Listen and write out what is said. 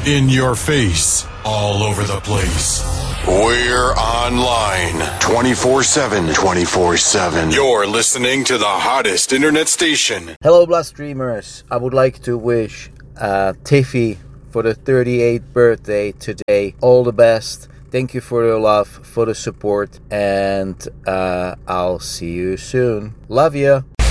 In your face, all over the place. We're online 24/7. 24/7. You're listening to the hottest internet station. Hello, Bloodstreamers. I would like to wish Tiffy for the 38th birthday today all the best. Thank you for your love, for the support, and I'll see you soon. Love ya.